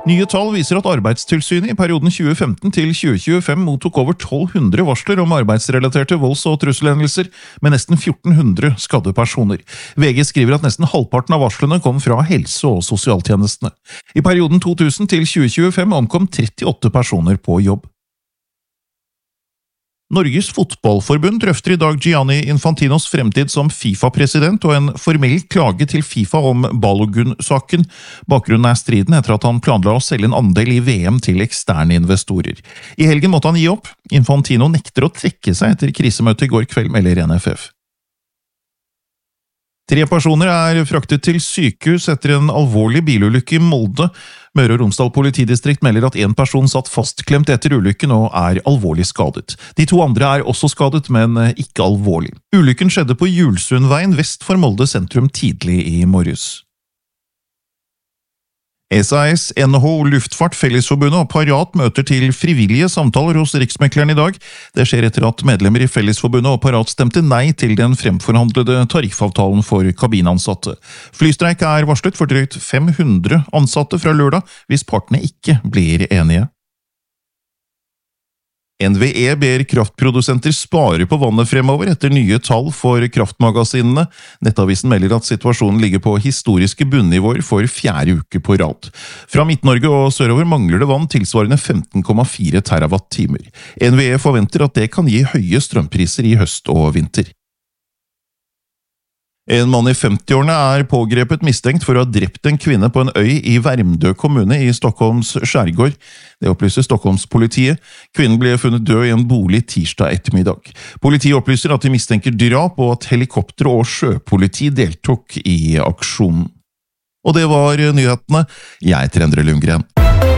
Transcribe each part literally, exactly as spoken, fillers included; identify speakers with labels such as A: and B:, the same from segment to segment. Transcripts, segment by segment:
A: Nye tall viser at Arbeidstilsynet i perioden tjue femten til tjue tjuefem mottok over tolv hundre varsler om arbeidsrelaterte volds- og trusselhendelser, med nesten fjorten hundre skadde personer. V G skriver at nesten halvparten av varslene kom fra helse- og sosialtjenestene. I perioden to tusen til tjue tjuefem omkom trettiåtte personer på jobb. Norges fotballforbund drøfter i dag Gianni Infantinos fremtid som FIFA-president og en formell klage til FIFA om Balogun-saken. Bakgrunnen er striden etter at han planla å selge en andel i V M til eksterne investorer. I helgen måtte han gi opp. Infantino nekter å trekke seg etter krisemøtet i går kveld, melder N F F. Tre personer er fraktet til sykehus etter en alvorlig bilulykke i Molde. Møre og Romsdal politidistrikt melder at en person satt fastklemt etter ulykken og er alvorlig skadet. De to andre er også skadet, men ikke alvorlig. Ulykken skjedde på Julsundveien vest for Molde sentrum tidlig i morges. S A S, N H O Luftfart, Fellesforbundet og Parat møter til frivillige samtaler hos Riksmekleren i dag. Det skjer etter at medlemmer i Fellesforbundet og Parat stemte nei til den fremforhandlede tariffavtalen for kabinansatte. Flystreik er varslet for drøyt fem hundre ansatte fra lørdag hvis partene ikke blir enige. N V E ber kraftprodusenter spare på vannet fremover etter nye tall for kraftmagasinene. Nettavisen melder at situasjonen ligger på historiske bunnivåer for fjerde uke på rad. Fra Midt-Norge og sørover mangler det vann tilsvarende femten komma fire terawatt-timer. N V E forventer at det kan gi høye strømpriser i høst og vinter. En mann i femtiårene er pågrepet mistenkt for å ha drept en kvinne på en øy i Värmdö kommune i Stockholms skjærgård. Det opplyser Stockholmspolitiet. Kvinnen ble funnet død i en bolig tirsdag ettermiddag. Politiet opplyser at de mistenker drap og at helikopter og sjøpoliti deltok i aksjonen. Og det var nyhetene. Jeg heter Endre Lundgren.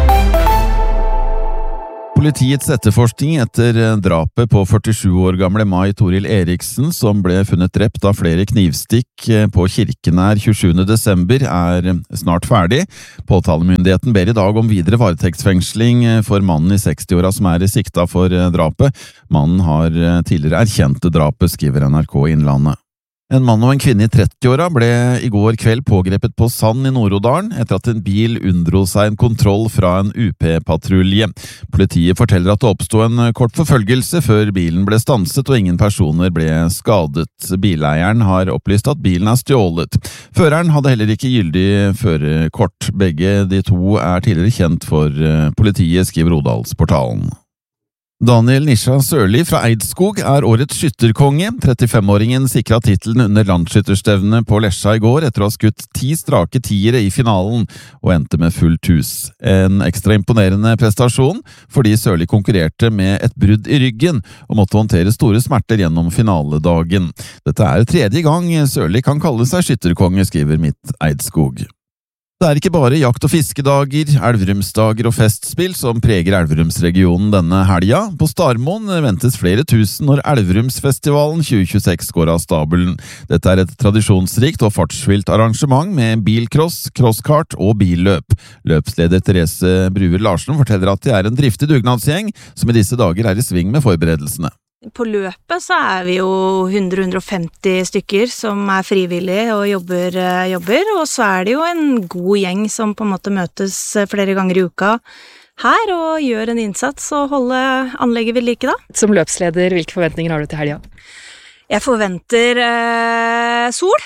B: Politiets etterforskning etter drapet på førtisju år gamle Mai Toril Eriksen, som ble funnet drept av flere knivstikk på Kirkenær tjuesjuende desember, er snart ferdig. Påtalemyndigheten ber i dag om videre varetektsfengsling for mannen i sekstiåra som er sikta for drapet. Mannen har tidligere erkjent drapet, skriver N R K Innlandet. En mann og en kvinne i trettiåra ble i går kveld pågrepet på Sand i Nord-Odalen etter at en bil unndro seg en kontroll fra en U P-patrulje. Politiet forteller at det oppstod en kort forfølgelse før bilen ble stanset og ingen personer ble skadet. Bileieren har opplyst at bilen er stjålet. Føreren hadde heller ikke gyldig førerkort. Begge de to er tidligere kjent for politiet, skriver Odalsportalen. Daniel Nisha Sørli fra Eidskog er årets skytterkonge. trettifem-åringen sikret titelen under landsskytterstevnet på Lesja i går etter å ha skutt ti strake tiere i finalen og endte med fullt hus. En ekstra imponerende prestasjon fordi Sørli konkurrerte med et brudd i ryggen og måtte håndtere store smerter gjennom finaledagen. Dette er tredje gang Sørli kan kalle seg skytterkonge, skriver Mitt Eidskog. Det er ikke bare jakt- og fiskedager, Elverumsdager og festspill som preger Elverumsregionen denne helga. På Starmoen ventes flere tusen når Elverumsfestivalen tjue tjueseks går av stabelen. Dette er et tradisjonsrikt og fartsvilt arrangement med bilcross, crosskart og billøp. Løpsleder Therese Bruer Larsen forteller at det er en driftig dugnadsgjeng som i disse dager er i sving med forberedelsene.
C: På løpet så er vi jo hundre til hundre og femti stykker som er frivillige og jobber, jobber, og så er det jo en god gjeng som på en måte møtes flere ganger i uka her og gjør en innsats og holder anlegget ved like da.
D: Som løpsleder, hvilke forventninger har du til helga?
C: Jeg forventer eh, sol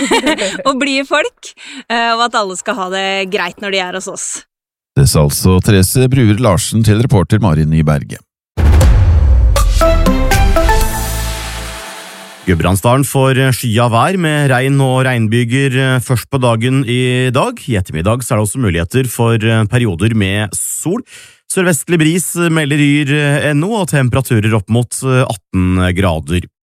C: og blide folk, eh, og at alle skal ha det greit når de er hos oss.
B: Det sa altså Therese Bruer Larsen til reporter Mari Nyberge.
E: Gudbrandsdalen får skya vær med regn og regnbyger først på dagen i dag. I ettermiddag så er det også muligheter for perioder med sol. Sørvestlig bris melder Yr N O og temperaturer opp mot atten grader.